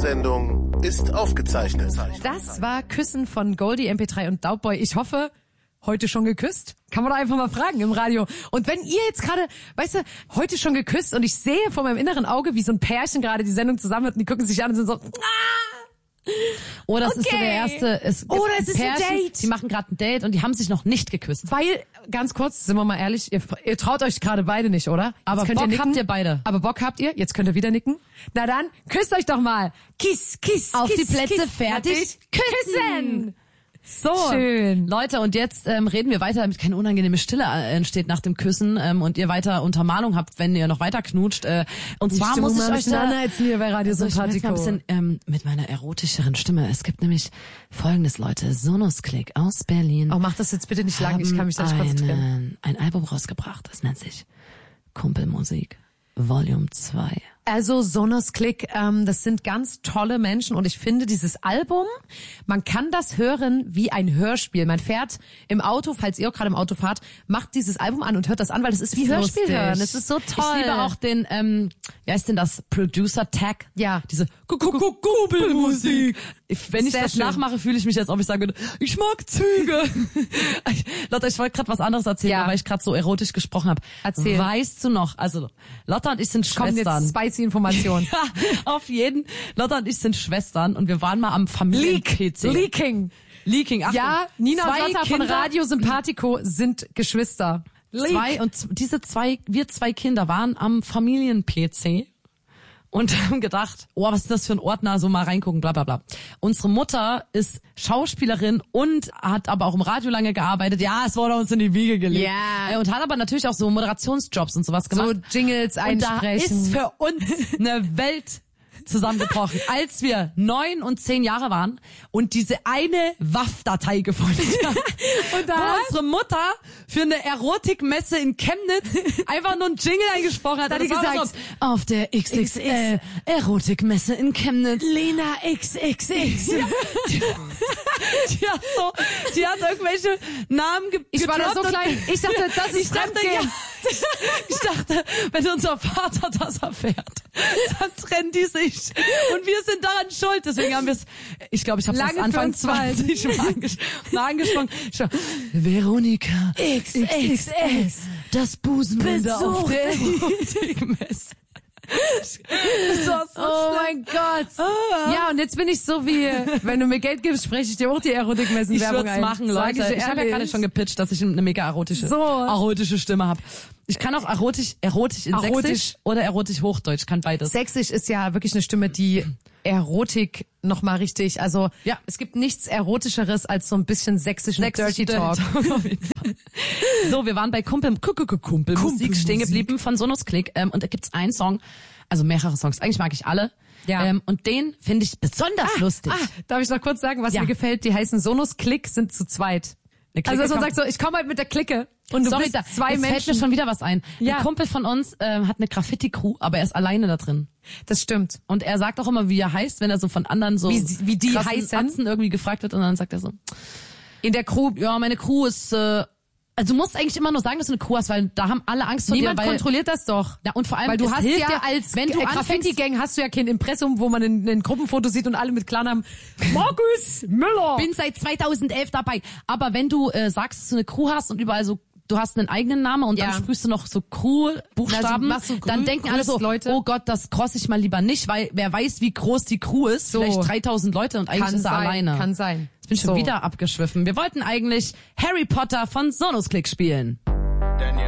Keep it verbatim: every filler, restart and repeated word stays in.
Sendung ist aufgezeichnet. Das war Küssen von Goldie, M P drei und Daubboy. Ich hoffe, heute schon geküsst? Kann man doch einfach mal fragen im Radio. Und wenn ihr jetzt gerade, weißt du, heute schon geküsst und ich sehe vor meinem inneren Auge, wie so ein Pärchen gerade die Sendung zusammen hat und die gucken sich an und sind so, ah! Oder es Okay. ist so der erste, es gibt Oder es ist ein Pärchen, Date. die machen gerade ein Date und die haben sich noch nicht geküsst. Weil, ganz kurz, sind wir mal ehrlich, ihr, ihr traut euch gerade beide nicht, oder? Aber Jetzt könnt Bock ihr nicken. habt ihr beide. Aber Bock habt ihr? Jetzt könnt ihr wieder nicken. Na dann, küsst euch doch mal. Kiss, kiss, Auf kiss, die Plätze, kiss. fertig, küssen. So, Schön. Leute, und jetzt ähm, reden wir weiter, damit keine unangenehme Stille äh, entsteht nach dem Küssen ähm, und ihr weiter Untermalung habt, wenn ihr noch weiter knutscht. Äh, und zwar Stimmung muss ich mal ein euch bisschen da anheizen hier bei Radio also ich will jetzt mal ein Sympathico. bisschen ähm, mit meiner erotischeren Stimme. Es gibt nämlich Folgendes, Leute. Sonos-Click aus Berlin. Oh, mach das jetzt bitte nicht lang, ich kann mich da nicht haben konzentrieren. einen- ein Album rausgebracht, das nennt sich Kumpelmusik Volume zwei. Also Sonos Click, ähm, das sind ganz tolle Menschen und ich finde dieses Album, man kann das hören wie ein Hörspiel. Man fährt im Auto, falls ihr auch gerade im Auto fahrt, macht dieses Album an und hört das an, weil es ist wie Ist Hörspiel lustig. hören. Es ist so toll. Ich liebe auch den, ähm, wie heißt denn das, Producer-Tag? Ja. Diese Kumpelmusik. Wenn ich Sehr das schön. nachmache, fühle ich mich, als ob ich sagen würde, ich mag Züge. Lotta, ich wollte gerade was anderes erzählen, Ja. weil ich gerade so erotisch gesprochen habe. Erzähl. Weißt du noch, also Lotta und ich sind Kommen Schwestern. jetzt spicy Informationen. Ja, auf jeden. Lotta und ich sind Schwestern und wir waren mal am Familien-P C. Leaking. Leaking. Achtung. Ja, Nina Zwei und Lotta von Kinder- Radio Sympathico sind Geschwister. Zwei und z- diese zwei, wir zwei Kinder waren am Familien-P C und haben gedacht, oh, was ist das für ein Ordner, so mal reingucken, bla bla bla. Unsere Mutter ist Schauspielerin und hat aber auch im Radio lange gearbeitet. Ja, es wurde uns in die Wiege gelegt. Ja. Äh, Und hat aber natürlich auch so Moderationsjobs und sowas gemacht. So Jingles Und da einsprechen. ist für uns eine Welt zusammengebrochen, als wir neun und zehn Jahre waren und diese eine W A V-Datei gefunden haben. Und da- wo unsere Mutter für eine Erotikmesse in Chemnitz einfach nur einen Jingle eingesprochen hat. Da hat die Das war gesagt, so, auf der X X L Erotikmesse in Chemnitz. Lena X X X. Die hat so, die hat irgendwelche Namen ge Ich war da so gedroppt und- klein. Ich dachte, das ist ich dachte, ja, Fremdgehen. ich dachte, wenn unser Vater das erfährt, dann trennen die sich. Und wir sind daran schuld. Deswegen haben wir es, ich glaube, ich habe es Lange Anfang für uns beide. zwanzig mal, anges mal angesprochen. Ich war, Veronika X X S. das Busenwunder auf Besucht. der Erotikmesse. Das war so Oh schlimm. mein Gott. Ja, und jetzt bin ich so wie, wenn du mir Geld gibst, spreche ich dir auch die Ich Erotikmessen-Werbung würde ein. es machen, Sag Leute. dir Ich, habe ja ehrlich. gerade schon gepitcht, dass ich eine mega erotische, So. erotische Stimme habe. Ich kann auch erotisch, erotisch in Erotisch. Sächsisch oder erotisch Hochdeutsch, kann beides. Sächsisch ist ja wirklich eine Stimme, die Erotik nochmal richtig, also Ja. es gibt nichts Erotischeres als so ein bisschen sächsischen Sächsisch Dirty Talk. auf jeden Fall. So, wir waren bei Kumpel, Kumpel, Kumpel Musik stehen geblieben von Sonos Click ähm, und da gibt's einen Song, also mehrere Songs, eigentlich mag ich alle. Ja. Ähm, und den finde ich besonders lustig. Ah, darf ich noch kurz sagen, was Ja. mir gefällt? Die heißen Sonos Click, sind zu zweit. Eine Clique Also dass man kommt- sagt so, ich komme halt mit der Clique und du Sorry, bist da, zwei jetzt fällt Menschen. mir schon wieder was ein. Ja. Ein Kumpel von uns ähm, hat eine Graffiti-Crew, aber er ist alleine da drin. Das stimmt. Und er sagt auch immer, wie er heißt, wenn er so von anderen so Wie sie- wie die krassen heißen? Atzen irgendwie gefragt wird und dann sagt er so, In der Crew, ja, meine Crew ist, äh, also du musst eigentlich immer nur sagen, dass du eine Crew hast, weil da haben alle Angst vor niemand dir, weil kontrolliert das doch. ja, und vor allem Weil du es hast hilft ja dir, als wenn du anfängst, Graffiti-Gang hast du ja kein Impressum, wo man ein, ein Gruppenfoto sieht und alle mit Klarnamen Markus Müller. bin seit zweitausendelf dabei, aber wenn du äh, sagst, dass du eine Crew hast und überall so du hast einen eigenen Namen und Ja. dann sprühst du noch so Crew-Buchstaben, Also machst du grün- dann denken alle so, grüßt Leute. oh Gott, das cross ich mal lieber nicht, weil wer weiß, wie groß die Crew ist, So. vielleicht dreitausend Leute und eigentlich Kann ist er sein, alleine. kann sein. Jetzt bin ich schon So. wieder abgeschwiffen. Wir wollten eigentlich Harry Potter von Sonos Click spielen.